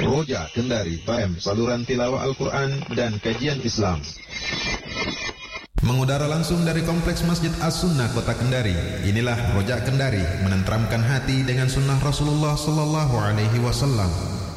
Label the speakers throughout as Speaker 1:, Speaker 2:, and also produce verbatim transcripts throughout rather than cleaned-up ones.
Speaker 1: Roja Kendari F M, saluran tilawah Al-Quran dan kajian Islam. Mengudara langsung dari Kompleks Masjid As-Sunnah Kota Kendari. Inilah Roja Kendari, menenteramkan hati dengan sunnah Rasulullah Sallallahu Alaihi Wasallam.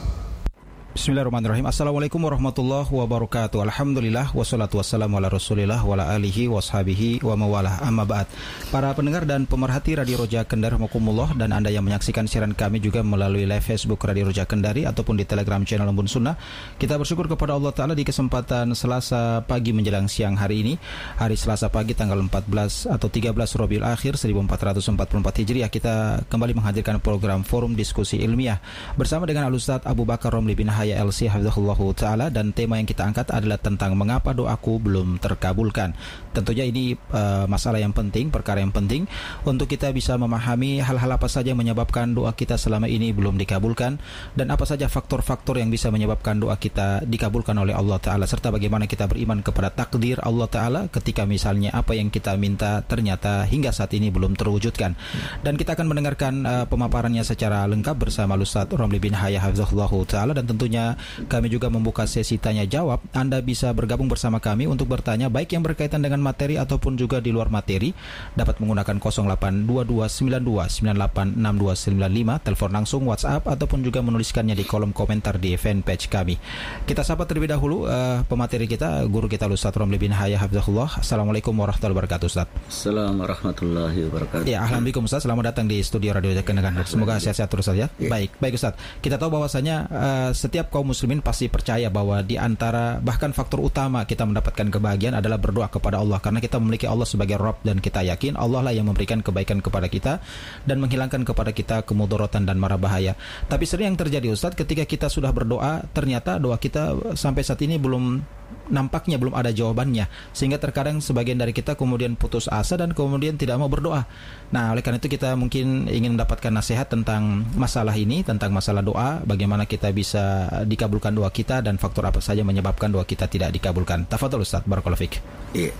Speaker 2: Bismillahirrahmanirrahim. Assalamualaikum warahmatullahi wabarakatuh. Alhamdulillah, wassalatu wassalamu ala rasulillah wa ala alihi washabihi wa mawalah, amma ba'd. Para pendengar dan pemerhati Radio Roja Kendari rahimakumullah, dan Anda yang menyaksikan siaran kami juga melalui live Facebook Radio Roja Kendari ataupun di Telegram channel Embun Sunnah, kita bersyukur kepada Allah Ta'ala di kesempatan Selasa pagi menjelang siang hari ini, hari Selasa pagi tanggal empat belas atau tiga belas Rabiul Akhir seribu empat ratus empat puluh empat Hijriah. Kita kembali menghadirkan program Forum Diskusi Ilmiah bersama dengan Al-Ustaz Abu Bakar Romli bin Hayya L C hafizahullahu ta'ala, dan tema yang kita angkat adalah tentang mengapa doaku belum terkabulkan. Tentunya ini uh, masalah yang penting, perkara yang penting untuk kita bisa memahami hal-hal apa saja yang menyebabkan doa kita selama ini belum dikabulkan, dan apa saja faktor-faktor yang bisa menyebabkan doa kita dikabulkan oleh Allah Ta'ala, serta bagaimana kita beriman kepada takdir Allah Ta'ala ketika misalnya apa yang kita minta ternyata hingga saat ini belum terwujudkan. Dan kita akan mendengarkan uh, pemaparannya secara lengkap bersama Ustaz Romli bin Hayya hafizahullahu ta'ala, dan tentunya kami juga membuka sesi tanya jawab. Anda bisa bergabung bersama kami untuk bertanya baik yang berkaitan dengan materi ataupun juga di luar materi. Dapat menggunakan nol delapan dua dua sembilan dua sembilan delapan enam dua sembilan lima, telepon langsung, WhatsApp, ataupun juga menuliskannya di kolom komentar di fanpage kami. Kita sapa terlebih dahulu uh, pemateri kita, guru kita Ustaz Romli bin Hayya hafizahullah. Assalamualaikum warahmatullahi wabarakatuh, Ustaz.
Speaker 3: Assalamualaikum warahmatullahi wabarakatuh.
Speaker 2: Ya, alhamdulillah Ustaz, selamat datang di studio Radio Roja Kendari. Semoga sehat-sehat terus saja. Ya. Baik, baik Ustaz. Kita tahu bahwasanya uh, setiap kaum muslimin pasti percaya bahwa di antara bahkan faktor utama kita mendapatkan kebahagiaan adalah berdoa kepada Allah, karena kita memiliki Allah sebagai Rabb dan kita yakin Allah lah yang memberikan kebaikan kepada kita dan menghilangkan kepada kita kemudaratan dan mara bahaya. Tapi sering yang terjadi Ustaz, ketika kita sudah berdoa ternyata doa kita sampai saat ini belum, nampaknya belum ada jawabannya, sehingga terkadang sebagian dari kita kemudian putus asa dan kemudian tidak mau berdoa. Nah, oleh karena itu kita mungkin ingin mendapatkan nasihat tentang masalah ini, tentang masalah doa, bagaimana kita bisa dikabulkan doa kita dan faktor apa saja menyebabkan doa kita tidak dikabulkan. Tafadhol Ustaz, barakallahu fiik.
Speaker 3: Iya.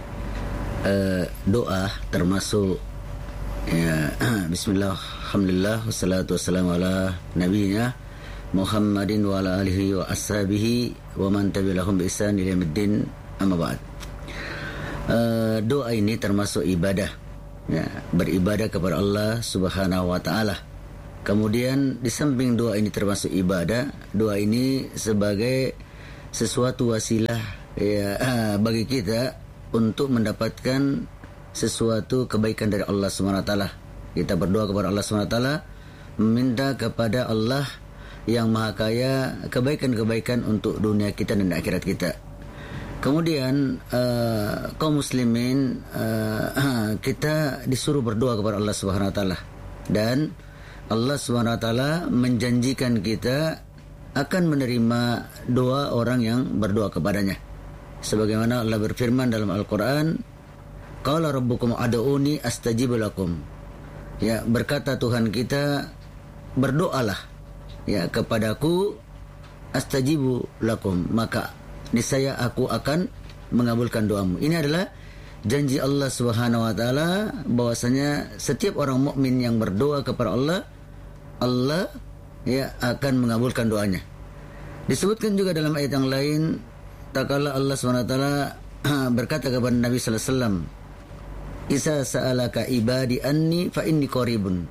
Speaker 3: Uh, doa termasuk ya, bismillah, alhamdulillah, wassalatu wassalamu ala nabiyina Muhammadin wa ala alihi wa ashabihi wa man tabi'ahum bi ihsan ila yaumiddin, amma ba'd. Uh, doa ini termasuk ibadah, ya, beribadah kepada Allah Subhanahu wa taala. Kemudian di samping doa ini termasuk ibadah, doa ini sebagai sesuatu wasilah ya bagi kita untuk mendapatkan sesuatu kebaikan dari Allah Subhanahu wa taala. Kita berdoa kepada Allah Subhanahu wa taala, meminta kepada Allah yang Maha Kaya kebaikan-kebaikan untuk dunia kita dan akhirat kita. Kemudian uh, kaum muslimin uh, kita disuruh berdoa kepada Allah Subhanahu wa taala, dan Allah Subhanahu wa taala menjanjikan kita akan menerima doa orang yang berdoa kepadanya. Sebagaimana Allah berfirman dalam Al-Qur'an, qala rabbukum ad'uni astajib lakum. Ya, berkata Tuhan kita, berdoalah ya kepadaku, astajibu lakum, maka niscaya aku akan mengabulkan doamu. Ini adalah janji Allah Subhanahu wa taala bahwasanya setiap orang mukmin yang berdoa kepada Allah, Allah ya akan mengabulkan doanya. Disebutkan juga dalam ayat yang lain, tatkala Allah Subhanahu wa taala berkata kepada Nabi sallallahu alaihi wasallam, "Isa sa'alaka ibadi anni fa inni qaribun."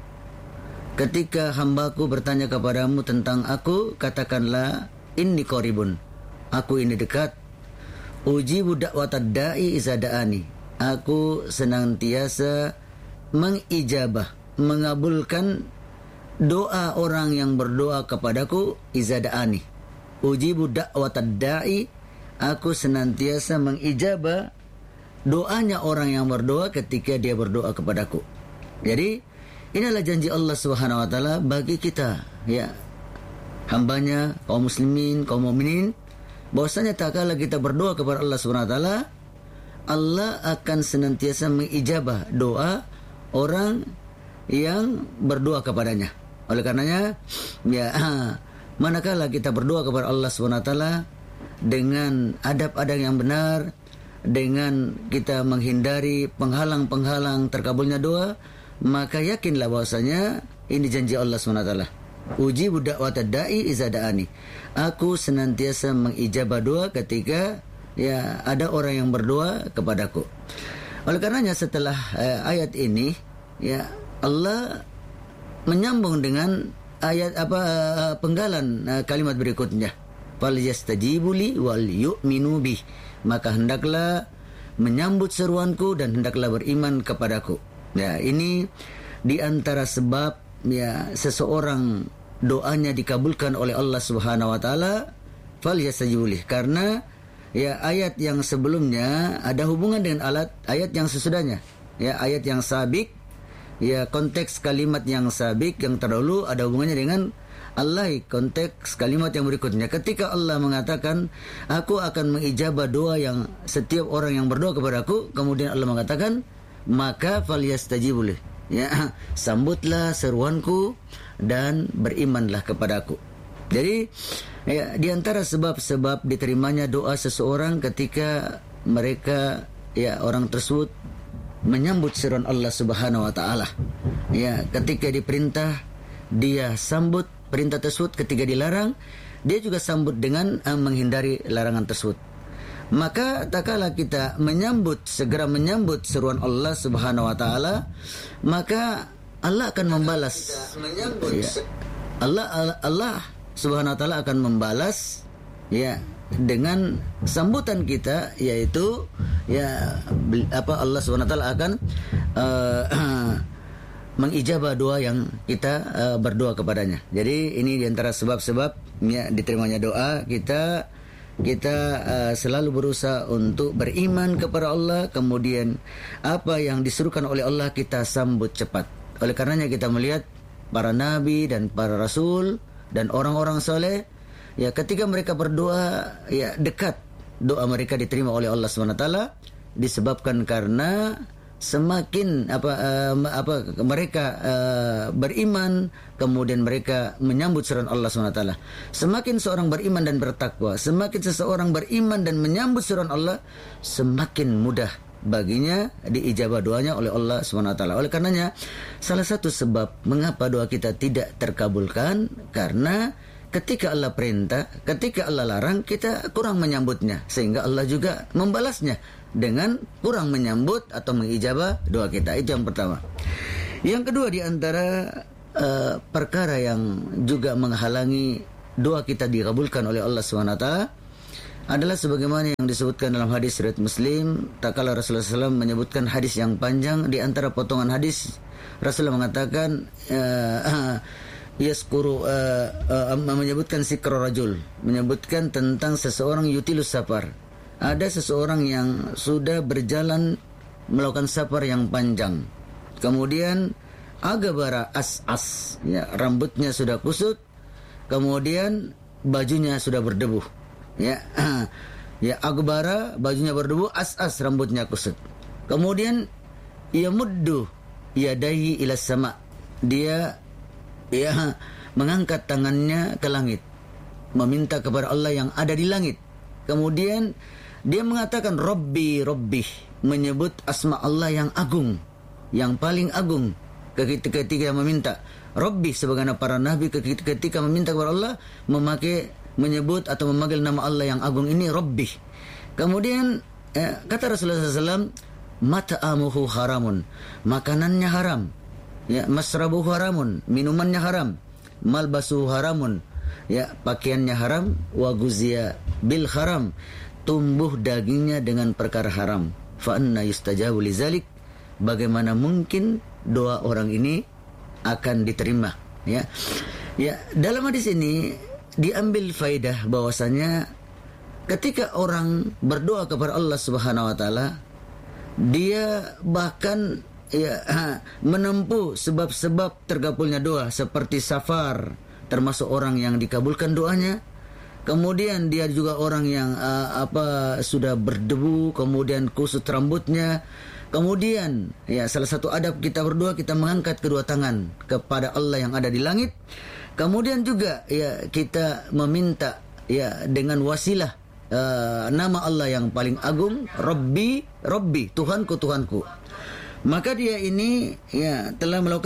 Speaker 3: Ketika hambaku bertanya kepadamu tentang aku, katakanlah inni qaribun, aku ini dekat. Ujibu da'watad da'i iza da'ani, aku senantiasa mengijabah, mengabulkan doa orang yang berdoa kepadaku, iza da'ani. Ujibu da'watad da'i, aku senantiasa mengijabah doanya orang yang berdoa ketika dia berdoa kepadaku. Jadi inilah janji Allah Subhanahu wa taala bagi kita, ya, hambanya, kaum muslimin, kaum mukminin, bahwasanya tak kala kita berdoa kepada Allah Subhanahu wa taala, Allah akan senantiasa mengijabah doa orang yang berdoa kepadanya. Oleh karenanya, ya, manakala kita berdoa kepada Allah Subhanahu wa taala dengan adab-adab yang benar, dengan kita menghindari penghalang-penghalang terkabulnya doa, maka yakinlah bahwasanya ini janji Allah subhanahu wa taala. ujibu da'watad da'i iza da'ani. Aku senantiasa mengijabah doa ketika ya ada orang yang berdoa kepadaku. Oleh karenanya setelah uh, ayat ini ya Allah menyambung dengan ayat apa uh, penggalan uh, kalimat berikutnya. Fal yastajibu li wal yu'minu bih. Maka hendaklah menyambut seruanku dan hendaklah beriman kepadaku. Ya, ini di antara sebab ya seseorang doanya dikabulkan oleh Allah Subhanahu wa taala, fal yastajibu li. Karena ya ayat yang sebelumnya ada hubungan dengan alat ayat yang sesudahnya. Ya, ayat yang sabik, ya konteks kalimat yang sabik yang terdahulu ada hubungannya dengan Allah, konteks kalimat yang berikutnya. Ketika Allah mengatakan, aku akan mengijabah doa yang setiap orang yang berdoa kepadaku, kemudian Allah mengatakan, maka falyastajibu li. Ya, sambutlah seruanku dan berimanlah kepadaku. Jadi ya, di antara sebab-sebab diterimanya doa seseorang ketika mereka ya orang tersebut menyambut seruan Allah Subhanahu wa taala. Ya, ketika diperintah dia sambut perintah tersebut, ketika dilarang dia juga sambut dengan uh, menghindari larangan tersebut. Maka tak kala kita menyambut segera menyambut seruan Allah Subhanahu wa taala, maka Allah akan membalas. Ya. Allah Allah Subhanahu wa taala akan membalas ya dengan sambutan kita, yaitu ya apa Allah Subhanahu wa taala akan uh, mengijabah doa yang kita uh, berdoa kepadanya. Jadi ini diantara sebab-sebab ya diterimanya doa kita. Kita uh, selalu berusaha untuk beriman kepada Allah, kemudian apa yang disuruhkan oleh Allah kita sambut cepat. Oleh karenanya kita melihat para nabi dan para rasul dan orang-orang soleh, ya ketika mereka berdoa ya dekat doa mereka diterima oleh Allah Subhanahu wa taala disebabkan karena semakin apa uh, apa mereka uh, beriman, kemudian mereka menyambut seruan Allah Subhanahu wa taala. Semakin seorang beriman dan bertakwa, semakin seseorang beriman dan menyambut seruan Allah, semakin mudah baginya diijabah doanya oleh Allah Subhanahu wa taala. Oleh karenanya salah satu sebab mengapa doa kita tidak terkabulkan karena ketika Allah perintah, ketika Allah larang, kita kurang menyambutnya, sehingga Allah juga membalasnya dengan kurang menyambut atau mengijabah doa kita. Itu yang pertama. Yang kedua, di antara uh, perkara yang juga menghalangi doa kita dikabulkan oleh Allah subhanahu wa taala adalah sebagaimana yang disebutkan dalam hadis riwayat Muslim. Tak kala Rasulullah shallallahu alaihi wasallam menyebutkan hadis yang panjang, di antara potongan hadis Rasulullah mengatakan uh, yaskuru uh, uh, menyebutkan sikra rajul, menyebutkan tentang seseorang yutilus safar. Ada seseorang yang sudah berjalan melakukan safar yang panjang, kemudian agabara as-as, ya, rambutnya sudah kusut, kemudian bajunya sudah berdebu, ya, ya agbara, bajunya berdebu, as-as, rambutnya kusut. Kemudian ia muddu yadaihi ila sama, dia ia mengangkat tangannya ke langit, meminta kepada Allah yang ada di langit. Kemudian dia mengatakan Rabbi, Rabbi, menyebut asma Allah yang agung, yang paling agung. Ketika ketika meminta Rabbi, sebagaimana para nabi ketika meminta kepada Allah memakai menyebut atau memanggil nama Allah yang agung ini Rabbi. Kemudian eh, kata Rasulullah sallallahu alaihi wasallam, mata'amuhu haramun, makanannya haram. Ya, masrabuhu haramun, minumannya haram, malbasuhu haramun, ya, pakaiannya haram, wa guziya bil haram, tumbuh dagingnya dengan perkara haram. Fa anna yustajabu lizalik, bagaimana mungkin doa orang ini akan diterima, ya. Ya, dalam hadis ini diambil faidah bahwasanya ketika orang berdoa kepada Allah Subhanahu wa taala, dia bahkan ya menempuh sebab-sebab terkabulnya doa seperti safar, termasuk orang yang dikabulkan doanya. Kemudian dia juga orang yang uh, apa sudah berdebu, kemudian kusut rambutnya. Kemudian ya salah satu adab kita berdoa, kita mengangkat kedua tangan kepada Allah yang ada di langit. Kemudian juga ya kita meminta ya dengan wasilah uh, nama Allah yang paling agung, Rabbi, Rabbi, Tuhanku, Tuhanku. Maka dia ini ya telah melakukan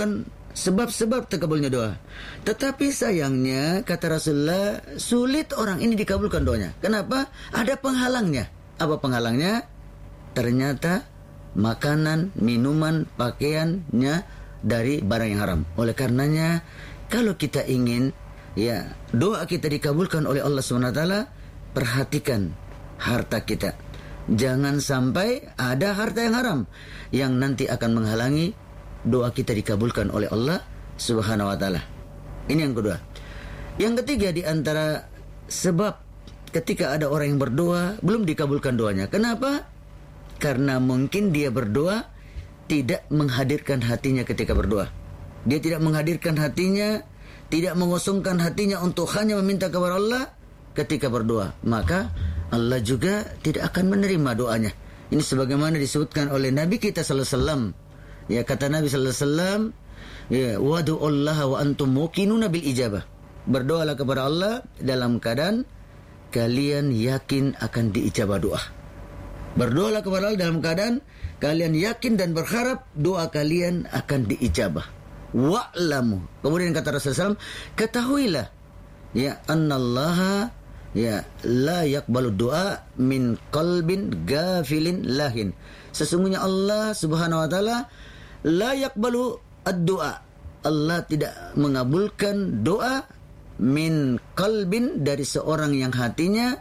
Speaker 3: sebab-sebab terkabulnya doa. Tetapi sayangnya kata Rasulullah, sulit orang ini dikabulkan doanya. Kenapa? Ada penghalangnya. Apa penghalangnya? Ternyata makanan, minuman, pakaiannya dari barang yang haram. Oleh karenanya, kalau kita ingin ya doa kita dikabulkan oleh Allah subhanahu wa taala, perhatikan harta kita. Jangan sampai ada harta yang haram yang nanti akan menghalangi doa kita dikabulkan oleh Allah subhanahu wa ta'ala. Ini yang kedua. Yang ketiga, di antara sebab ketika ada orang yang berdoa belum dikabulkan doanya. Kenapa? Karena mungkin dia berdoa tidak menghadirkan hatinya ketika berdoa. Dia tidak menghadirkan hatinya, tidak mengosongkan hatinya untuk hanya meminta kepada Allah ketika berdoa. Maka Allah juga tidak akan menerima doanya. Ini sebagaimana disebutkan oleh Nabi kita sallallahu alaihi wasallam. Ya, kata Nabi sallallahu alaihi wasallam, ya, wadu'ullaha wa antum muqinuna bil ijabah. Berdoalah kepada Allah dalam keadaan kalian yakin akan diijabah doa. Berdoalah kepada Allah dalam keadaan kalian yakin dan berharap doa kalian akan diijabah. Wa'lamu. Kemudian kata Rasulullah sallallahu alaihi wasallam, ketahuilah ya annallaha ya la yaqbalu doa min qalbin gafilin lahin. Sesungguhnya Allah subhanahu wa ta'ala la yaqbalu ad-doa. Allah tidak mengabulkan doa min qalbin, dari seorang yang hatinya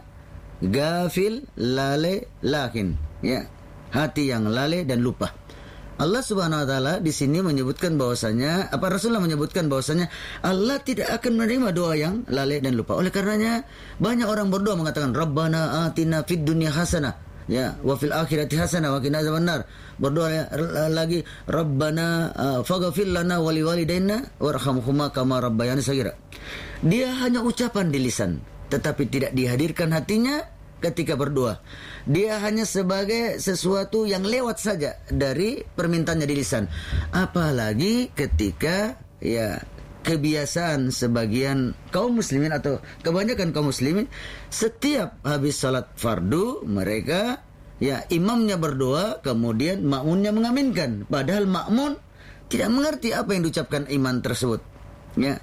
Speaker 3: gafil, lale, lahin. Ya, hati yang lale dan lupa. Allah subhanahu wa ta'ala di sini menyebutkan bahwasanya, apa Rasulullah menyebutkan bahwasanya Allah tidak akan menerima doa yang lalai dan lupa. Oleh karenanya banyak orang berdoa mengatakan Rabbana atina fid dunya hasanah, ya, wa fil akhirati hasanah wa qina adzabannar. Berdoa lagi Rabbana uh, faghfir lana wa liwalidayna warhamhuma kama rabbayani shaghira. Dia hanya ucapan di lisan, tetapi tidak dihadirkan hatinya ketika berdoa. Dia hanya sebagai sesuatu yang lewat saja dari permintaannya di lisan. Apalagi ketika ya kebiasaan sebagian kaum muslimin atau kebanyakan kaum muslimin, setiap habis salat fardu mereka ya imamnya berdoa kemudian makmunnya mengaminkan, padahal makmun tidak mengerti apa yang diucapkan imam tersebut. Ya,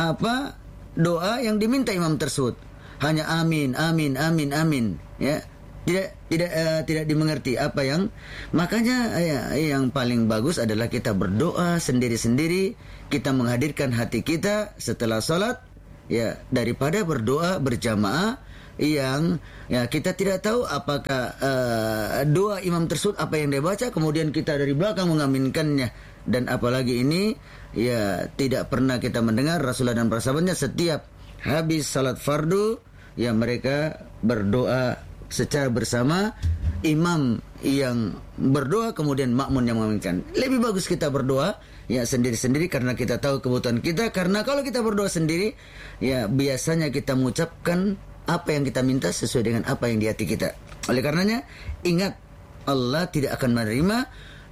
Speaker 3: apa doa yang diminta imam tersebut? Hanya amin, amin, amin, amin. Ya, tidak tidak uh, tidak dimengerti apa yang, makanya ya, yang paling bagus adalah kita berdoa sendiri-sendiri, kita menghadirkan hati kita setelah sholat, ya, daripada berdoa berjamaah yang ya kita tidak tahu apakah uh, doa imam tersebut apa yang dia baca, kemudian kita dari belakang mengaminkannya. Dan apalagi ini ya tidak pernah kita mendengar Rasulullah dan para sahabatnya setiap habis salat fardu ya mereka berdoa secara bersama, imam yang berdoa kemudian makmun yang mengaminkan. Lebih bagus kita berdoa ya sendiri-sendiri karena kita tahu kebutuhan kita. Karena kalau kita berdoa sendiri ya biasanya kita mengucapkan apa yang kita minta sesuai dengan apa yang di hati kita. Oleh karenanya ingat, Allah tidak akan menerima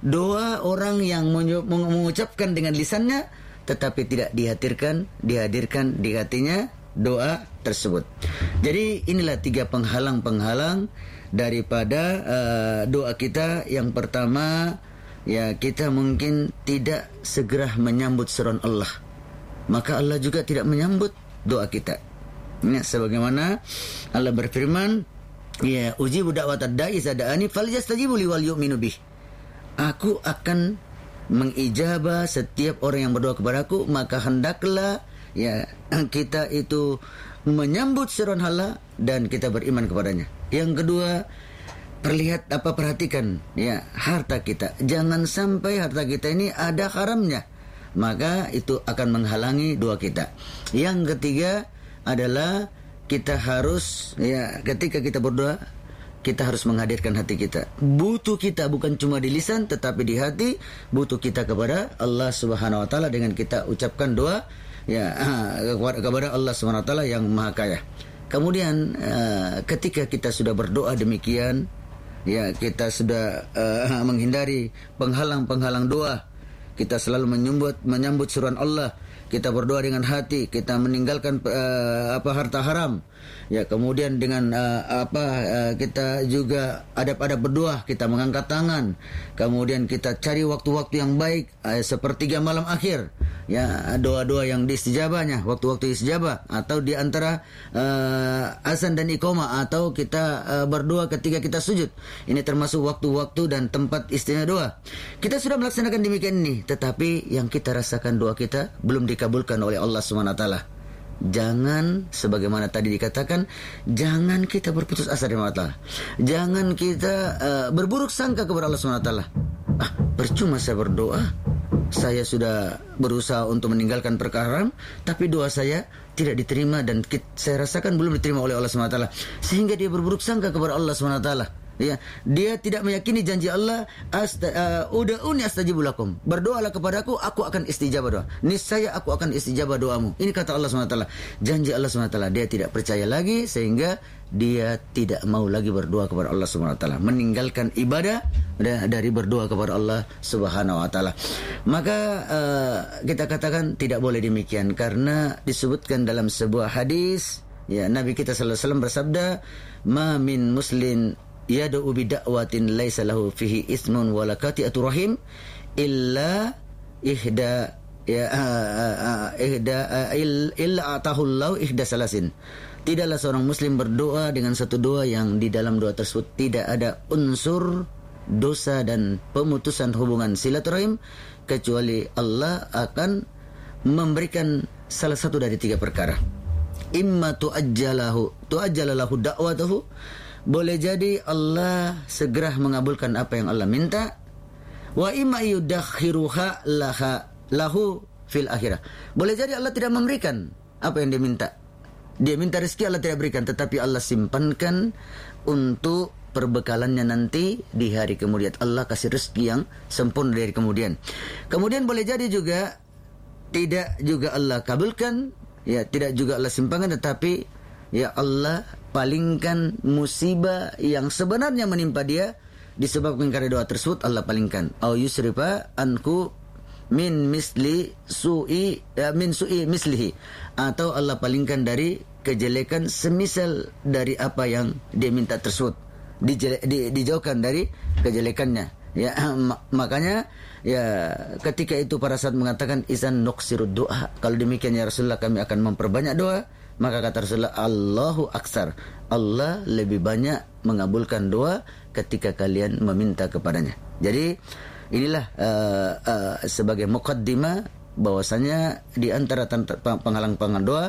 Speaker 3: doa orang yang mengucapkan dengan lisannya tetapi tidak dihadirkan dihadirkan di hatinya doa tersebut. Jadi inilah tiga penghalang-penghalang daripada uh, doa kita. Yang pertama ya kita mungkin tidak segera menyambut seruan Allah, maka Allah juga tidak menyambut doa kita. Ini sebagaimana Allah berfirman, ya ujibu da'watad da'i sada'ani falyastajibu li wal yu'minu bih. Aku akan mengijabah setiap orang yang berdoa kepadaku, maka hendaklah ya kita itu menyambut seruan Allah dan kita beriman kepadanya. Yang kedua, perlihat apa perhatikan ya harta kita. Jangan sampai harta kita ini ada haramnya, maka itu akan menghalangi doa kita. Yang ketiga adalah kita harus ya ketika kita berdoa kita harus menghadirkan hati kita. Butuh kita bukan cuma di lisan tetapi di hati, butuh kita kepada Allah Subhanahu wa taala dengan kita ucapkan doa ya kepada Allah Subhanahu wa taala yang Maha Kaya. Kemudian uh, ketika kita sudah berdoa demikian, ya kita sudah uh, menghindari penghalang-penghalang doa. Kita selalu menyambut menyambut seruan Allah. kita berdoa dengan hati, kita meninggalkan uh, apa harta haram. Ya, kemudian dengan uh, apa uh, kita juga adab-adab berdoa, kita mengangkat tangan. Kemudian kita cari waktu-waktu yang baik, uh, sepertiga malam akhir. Ya, doa-doa yang diistijabahnya, waktu-waktu istijabah, atau di antara uh, azan dan iqamah, atau kita uh, berdoa ketika kita sujud. Ini termasuk waktu-waktu dan tempat istimewa doa. Kita sudah melaksanakan demikian ini, tetapi yang kita rasakan doa kita belum dikabulkan oleh Allah Subhanahu wa taala. Jangan, sebagaimana tadi dikatakan, jangan kita berputus asa dari Allah. Jangan kita uh, berburuk sangka kepada Allah Subhanahu wa taala. Ah, percuma saya berdoa, saya sudah berusaha untuk meninggalkan perkara haram, tapi doa saya tidak diterima dan kita, saya rasakan belum diterima oleh Allah Subhanahu wa taala, sehingga dia berburuk sangka kepada Allah Subhanahu wa taala. Ya, dia tidak meyakini janji Allah, asta, uh, uda'uni astajib lakum. Berdoalah kepadaku, aku akan istijabah doa. Niscaya aku akan istijabah doamu. Ini kata Allah Subhanahu wa taala. Janji Allah Subhanahu wa taala, dia tidak percaya lagi, sehingga dia tidak mau lagi berdoa kepada Allah Subhanahu wa taala, meninggalkan ibadah dari berdoa kepada Allah Subhanahu wa taala. Maka uh, kita katakan tidak boleh demikian, karena disebutkan dalam sebuah hadis, ya, Nabi kita sallallahu alaihi wasallam bersabda, "Ma min muslim yad'u bi da'watin laisa lahu fihi ismun wala qati'atu rahim illa ihda ya uh, uh, ihda uh, illa atahullahu ihda salasin." Tidaklah seorang muslim berdoa dengan satu doa yang di dalam doa tersebut tidak ada unsur dosa dan pemutusan hubungan silaturahim, kecuali Allah akan memberikan salah satu dari tiga perkara. Imma tu'ajjalahu tu'ajjalalahu da'watahu, boleh jadi Allah segera mengabulkan apa yang Allah minta. Wa imma yudakhiruha laha lahu fil akhirah, boleh jadi Allah tidak memberikan apa yang dia minta. Dia minta rezeki, Allah tidak berikan, tetapi Allah simpankan untuk perbekalannya nanti di hari kemudian. Allah kasih rezeki yang sempurna dari kemudian. Kemudian boleh jadi juga tidak juga Allah kabulkan, ya, tidak juga Allah simpankan, tetapi ya Allah palingkan musibah yang sebenarnya menimpa dia disebabkan karena doa tersebut, Allah palingkan. Au yusrifa anku min misli su'i ya, min su'i mislihi, atau Allah palingkan dari kejelekan semisal dari apa yang dia minta tersebut, Dijele, di, dijauhkan dari kejelekannya. Ya, makanya ya ketika itu para sahabat mengatakan izan nuqsirud doa, kalau demikian ya Rasulullah kami akan memperbanyak doa. Maka kata Rasulullah, Allahu aksar, Allah lebih banyak mengabulkan doa ketika kalian meminta kepadanya. Jadi inilah uh, uh, sebagai muqaddimah bahwasanya di antara penghalang-penghalang doa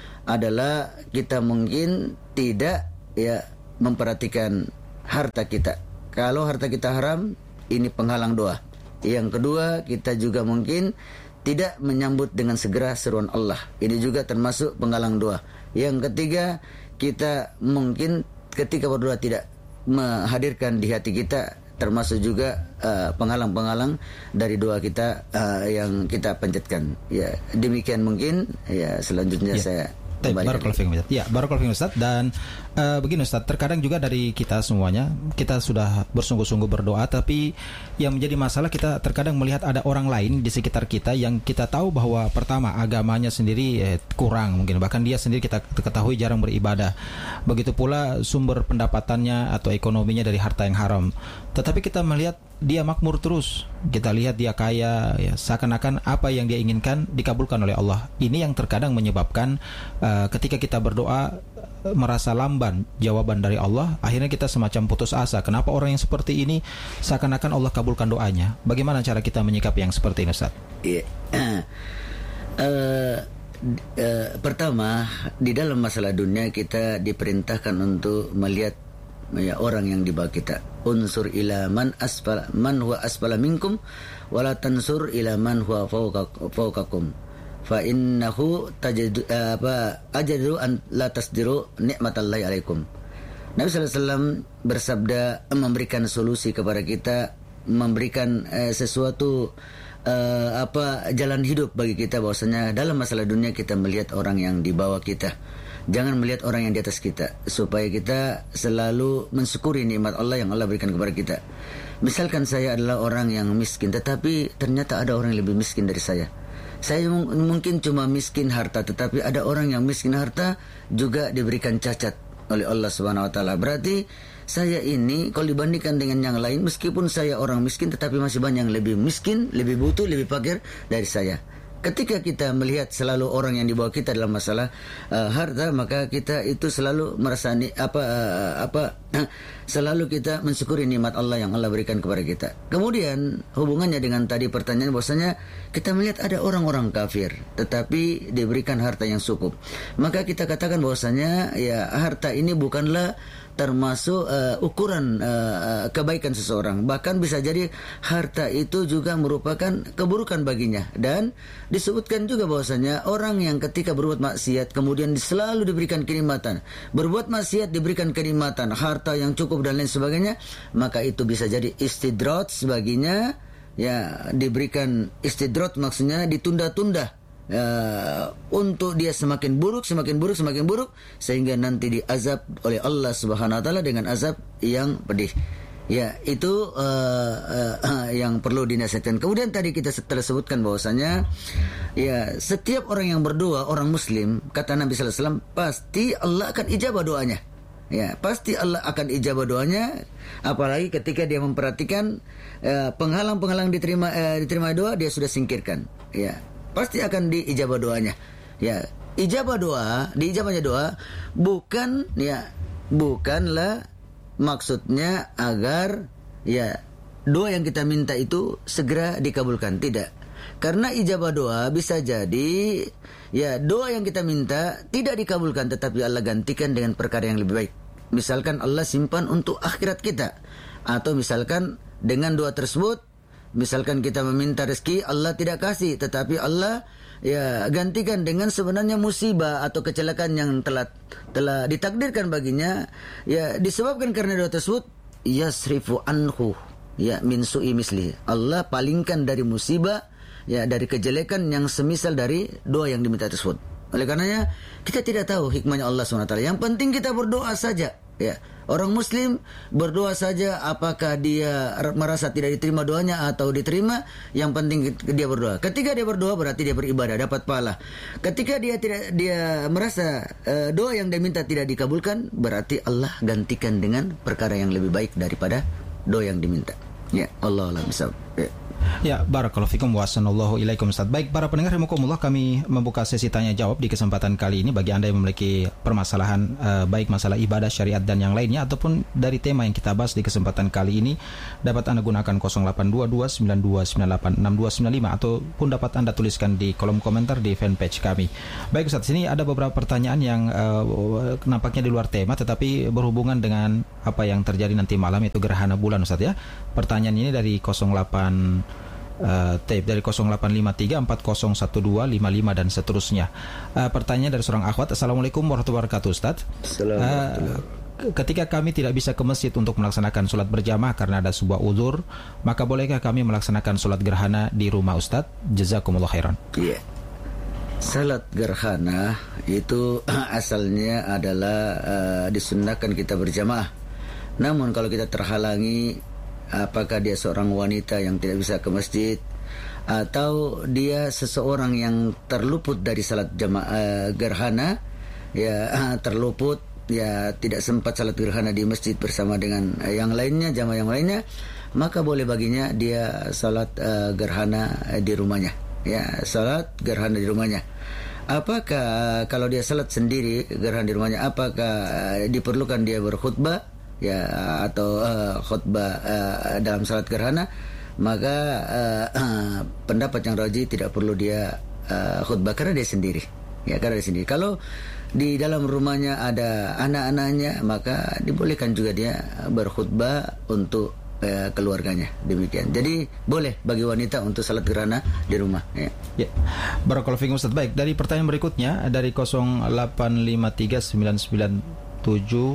Speaker 3: adalah kita mungkin tidak ya memperhatikan harta kita. Kalau harta kita haram, ini penghalang doa. Yang kedua, kita juga mungkin tidak menyambut dengan segera seruan Allah. Ini juga termasuk penghalang doa. Yang ketiga, kita mungkin ketika berdoa tidak menghadirkan di hati kita, termasuk juga uh, penghalang-penghalang dari doa kita uh, yang kita panjatkan. Ya, demikian mungkin. Ya, selanjutnya ya. saya
Speaker 2: Barakallahu fiikum Ustaz. Ya, barakallahu fiikum Ustaz. Dan uh, begini Ustaz, terkadang juga dari kita semuanya, kita sudah bersungguh-sungguh berdoa, tapi yang menjadi masalah kita terkadang melihat ada orang lain di sekitar kita yang kita tahu bahwa pertama agamanya sendiri eh, kurang, mungkin bahkan dia sendiri kita ketahui jarang beribadah. Begitu pula sumber pendapatannya atau ekonominya dari harta yang haram. Tetapi kita melihat dia makmur terus, kita lihat dia kaya, ya, seakan-akan apa yang dia inginkan dikabulkan oleh Allah. Ini yang terkadang menyebabkan uh, ketika kita berdoa merasa lamban jawaban dari Allah, akhirnya kita semacam putus asa. Kenapa orang yang seperti ini seakan-akan Allah kabulkan doanya? Bagaimana cara kita menyikapi yang seperti ini, Ustaz?
Speaker 3: Iya. Uh, uh, uh, pertama, di dalam masalah dunia kita diperintahkan untuk melihat ya, orang yang di bawah kita. Unsur ila man asfala man huwa asfala minkum wala tansur ila man huwa fawqakum fa innahu tajadu apa ajadu an la tasdiru nikmatallahi alaikum. Nabi sallallahu alaihi wasallam bersabda, memberikan solusi kepada kita, memberikan eh, sesuatu eh, apa jalan hidup bagi kita, bahwasanya dalam masalah dunia kita melihat orang yang di bawah kita. Jangan melihat orang yang di atas kita, supaya kita selalu mensyukuri nikmat Allah yang Allah berikan kepada kita. Misalkan saya adalah orang yang miskin, tetapi ternyata ada orang yang lebih miskin dari saya. saya m- mungkin cuma miskin harta, tetapi ada orang yang miskin harta juga diberikan cacat oleh Allah Subhanahu wa taala. Berarti saya ini kalau dibandingkan dengan yang lain, meskipun saya orang miskin, tetapi masih banyak yang lebih miskin, lebih butuh, lebih fakir dari saya. Ketika kita melihat selalu orang yang di bawah kita dalam masalah uh, harta, maka kita itu selalu merasa ni, apa uh, apa uh, selalu kita mensyukuri nikmat Allah yang Allah berikan kepada kita. Kemudian hubungannya dengan tadi pertanyaan, bahwasanya kita melihat ada orang-orang kafir tetapi diberikan harta yang cukup, maka kita katakan bahwasanya ya harta ini bukanlah termasuk uh, ukuran uh, kebaikan seseorang. Bahkan bisa jadi harta itu juga merupakan keburukan baginya. Dan disebutkan juga bahwasanya orang yang ketika berbuat maksiat kemudian selalu diberikan kenikmatan, berbuat maksiat diberikan kenikmatan, harta yang cukup dan lain sebagainya, maka itu bisa jadi istidraj baginya, ya, diberikan istidraj maksudnya ditunda-tunda. Uh, untuk dia semakin buruk, semakin buruk, semakin buruk, sehingga nanti diazab oleh Allah Subhanahu wa taala dengan azab yang pedih. Ya, itu uh, uh, uh, yang perlu dinasihatkan. Kemudian tadi kita telah sebutkan bahwasanya ya, setiap orang yang berdoa, orang muslim, kata Nabi sallallahu alaihi wasallam, pasti Allah akan ijabah doanya. Ya, pasti Allah akan ijabah doanya, apalagi ketika dia memperhatikan uh, penghalang-penghalang diterima uh, diterima doa, dia sudah singkirkan. Ya, pasti akan diijabah doanya. Ya, ijabah doa, diijabahnya doa bukan ya bukanlah maksudnya agar ya doa yang kita minta itu segera dikabulkan, tidak. Karena ijabah doa bisa jadi ya doa yang kita minta tidak dikabulkan, tetapi Allah gantikan dengan perkara yang lebih baik. Misalkan Allah simpan untuk akhirat kita, atau misalkan dengan doa tersebut, misalkan kita meminta rezeki, Allah tidak kasih, tetapi Allah ya gantikan dengan sebenarnya musibah atau kecelakaan yang telah telah ditakdirkan baginya, ya disebabkan karena doa tersebut, yasrifu anhu ya min su'i misli. Allah palingkan dari musibah, ya dari kejelekan yang semisal dari doa yang diminta tersebut. Oleh karenanya kita tidak tahu hikmahnya Allah subhanahu wa taala. Yang penting kita berdoa saja. Ya, orang muslim berdoa saja, apakah dia merasa tidak diterima doanya atau diterima, yang penting dia berdoa. Ketika dia berdoa berarti dia beribadah, dapat pahala. Ketika dia tidak dia merasa uh, doa yang dia minta tidak dikabulkan, berarti Allah gantikan dengan perkara yang lebih baik daripada doa yang diminta. Ya, Allah a'lam bishawab. Ya.
Speaker 2: Ya, barakallahu fikum wa sanallahu ilaikum Ustaz. Baik, para pendengar rahimakumullah, kami membuka sesi tanya jawab di kesempatan kali ini bagi Anda yang memiliki permasalahan uh, baik masalah ibadah, syariat dan yang lainnya, ataupun dari tema yang kita bahas di kesempatan kali ini, dapat Anda gunakan nol delapan dua dua sembilan dua sembilan delapan enam dua sembilan lima ataupun dapat Anda tuliskan di kolom komentar di fanpage kami. Baik Ustaz, sini ada beberapa pertanyaan yang uh, nampaknya di luar tema tetapi berhubungan dengan apa yang terjadi nanti malam, yaitu gerhana bulan Ustaz ya. Pertanyaan ini dari nol delapan Uh, tape dari nol delapan lima tiga empat nol satu dua lima lima dan seterusnya. Uh, pertanyaan dari seorang akhwat. Assalamualaikum warahmatullahi wabarakatuh Ustaz. Uh, ketika kami tidak bisa ke masjid untuk melaksanakan sholat berjamaah karena ada sebuah uzur, maka bolehkah kami melaksanakan sholat gerhana di rumah Ustaz? Jazakumullah khairan.
Speaker 3: Iya. Salat gerhana itu asalnya adalah uh, disunnahkan kita berjamaah. Namun kalau kita terhalangi, apakah dia seorang wanita yang tidak bisa ke masjid, atau dia seseorang yang terluput dari salat jamaah gerhana, ya terluput, ya tidak sempat salat gerhana di masjid bersama dengan yang lainnya, jamaah yang lainnya, maka boleh baginya dia salat uh, gerhana di rumahnya. Ya, salat gerhana di rumahnya. Apakah kalau dia salat sendiri gerhana di rumahnya, apakah uh, diperlukan dia berkhutbah ya atau uh, khutbah uh, dalam salat gerhana? Maka uh, uh, pendapat yang rajih tidak perlu dia uh, khutbah karena dia sendiri. Ya, karena dia sendiri. Kalau di dalam rumahnya ada anak-anaknya, maka dibolehkan juga dia berkhutbah untuk uh, keluarganya. Demikian. Jadi boleh bagi wanita untuk salat gerhana di rumah. Ya.
Speaker 2: Ya. Barakallahu fikum Ustaz. Baik, dari pertanyaan berikutnya dari nol delapan lima tiga sembilan sembilan tujuh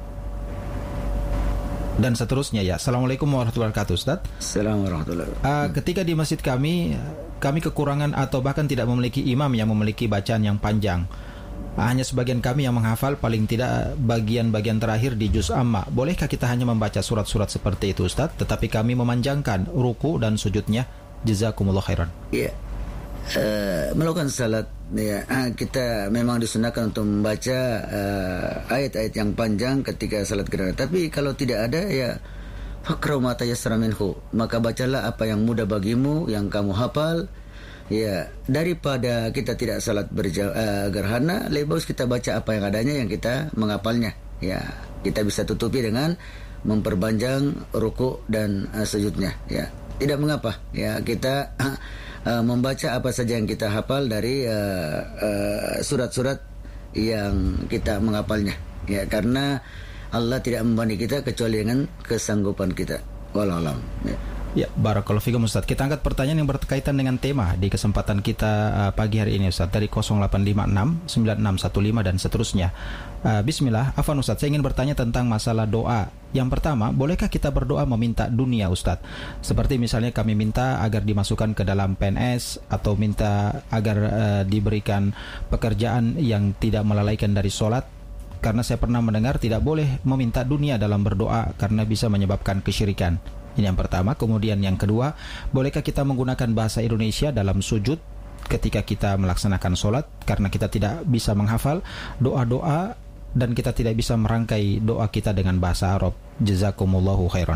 Speaker 2: dan seterusnya ya. Assalamualaikum warahmatullahi wabarakatuh Ustaz.
Speaker 3: Assalamualaikum warahmatullahi wabarakatuh.
Speaker 2: Uh, ketika di masjid kami, kami kekurangan atau bahkan tidak memiliki imam yang memiliki bacaan yang panjang. Uh, hanya sebagian kami yang menghafal paling tidak bagian-bagian terakhir di juz amma. Bolehkah kita hanya membaca surat-surat seperti itu Ustaz, tetapi kami memanjangkan ruku dan sujudnya? Jazakumullah khairan.
Speaker 3: Iya. uh, melakukan salat, ya, kita memang disunahkan untuk membaca uh, ayat-ayat yang panjang ketika salat gerhana. Tapi kalau tidak ada, ya faqra'u ma tayassara minhu, maka bacalah apa yang mudah bagimu, yang kamu hafal. Ya, daripada kita tidak salat berja- uh, gerhana, lebih bagus kita baca apa yang adanya, yang kita menghafalnya. Ya, kita bisa tutupi dengan memperpanjang ruku dan uh, sujudnya. Ya, tidak mengapa. Ya, kita uh, uh, membaca apa saja yang kita hafal dari uh, uh, surat-surat yang kita menghafalnya. Ya, karena Allah tidak membebani kita kecuali dengan kesanggupan kita. Wallahu a'lam. Ya.
Speaker 2: Ya, barakallahu fikum Ustaz. Kita angkat pertanyaan yang berkaitan dengan tema di kesempatan kita uh, pagi hari ini Ustaz, dari nol delapan lima enam sembilan enam satu lima dan seterusnya. Uh, Bismillah, afwan Ustaz, saya ingin bertanya tentang masalah doa. Yang pertama, bolehkah kita berdoa meminta dunia Ustaz? Seperti misalnya kami minta agar dimasukkan ke dalam P N S, atau minta agar uh, diberikan pekerjaan yang tidak melalaikan dari sholat. Karena saya pernah mendengar tidak boleh meminta dunia dalam berdoa karena bisa menyebabkan kesyirikan. Ini yang pertama. Kemudian yang kedua, bolehkah kita menggunakan bahasa Indonesia dalam sujud ketika kita melaksanakan sholat, karena kita tidak bisa menghafal doa-doa dan kita tidak bisa merangkai doa kita dengan bahasa Arab. Jazakumullahu khairan.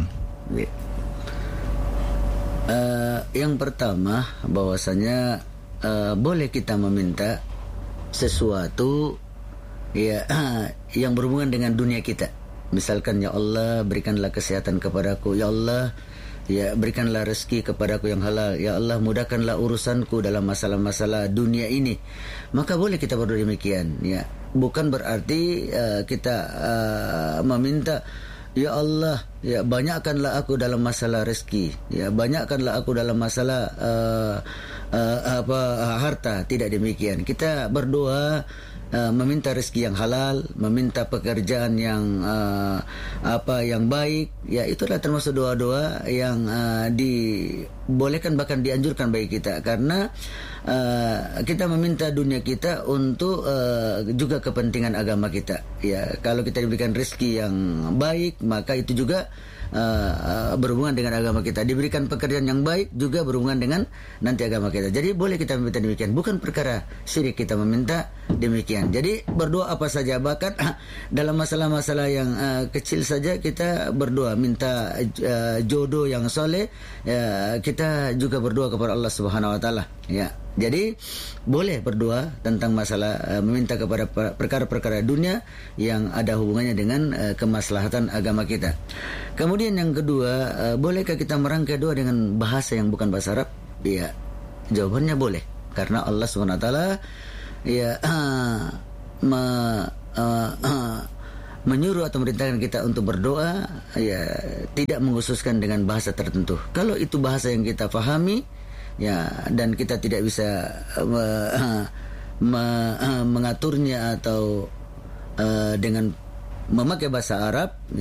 Speaker 3: Uh, yang pertama, bahwasanya uh, boleh kita meminta sesuatu, ya, yang berhubungan dengan dunia kita. Misalkan, ya Allah, berikanlah kesehatan kepadaku. Ya Allah, ya berikanlah rezeki kepadaku yang halal. Ya Allah, mudahkanlah urusanku dalam masalah-masalah dunia ini. Maka boleh kita berdoa demikian. Ya, bukan berarti uh, kita uh, meminta, ya Allah, ya banyakkanlah aku dalam masalah rezeki. Ya banyakkanlah aku dalam masalah uh, uh, apa harta. Tidak demikian. Kita berdoa Uh, meminta rezeki yang halal, meminta pekerjaan yang uh, apa yang baik. Ya, itulah termasuk doa-doa yang uh, dibolehkan, bahkan dianjurkan bagi kita, karena uh, kita meminta dunia kita untuk uh, juga kepentingan agama kita. Ya, kalau kita diberikan rezeki yang baik, maka itu juga Uh, uh, berhubungan dengan agama kita. Diberikan pekerjaan yang baik juga berhubungan dengan nanti agama kita. Jadi boleh kita meminta demikian. Bukan perkara syirik kita meminta demikian. Jadi berdoa apa saja, bahkan dalam masalah-masalah yang uh, kecil saja kita berdoa, minta uh, jodoh yang soleh, uh, kita juga berdoa kepada Allah Subhanahu Wa Taala. Ya, jadi boleh berdoa tentang masalah uh, meminta kepada perkara-perkara dunia yang ada hubungannya dengan uh, kemaslahatan agama kita. Kemudian yang kedua, uh, bolehkah kita merangkai doa dengan bahasa yang bukan bahasa Arab? Ya, jawabannya boleh, karena Allah Subhanahu Wa Taala ya uh, me, uh, uh, menyuruh atau merintahkan kita untuk berdoa, ya tidak mengkhususkan dengan bahasa tertentu. Kalau itu bahasa yang kita fahami, ya, dan kita tidak bisa uh, me, uh, mengaturnya atau uh, dengan memakai bahasa Arab,